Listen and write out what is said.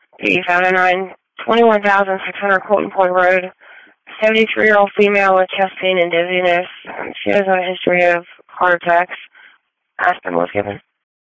P509, 21,600 Colton Point Road, 73-year-old female with chest pain and dizziness. She has a history of heart attacks. Aspirin was given.